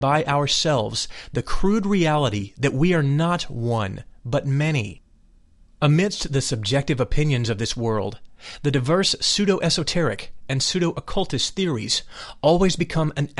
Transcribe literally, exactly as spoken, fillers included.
by ourselves the crude reality that we are not one, but many. Amidst the subjective opinions of this world, the diverse pseudo-esoteric and pseudo-occultist theories always become an